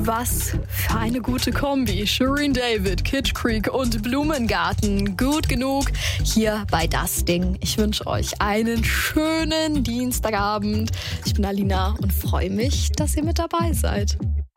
Was für eine gute Kombi. Shirin David, Kitsch Creek und Blumengarten. Gut genug hier bei Das Ding. Ich wünsche euch einen schönen Dienstagabend. Ich bin Alina und freue mich, dass ihr mit dabei seid.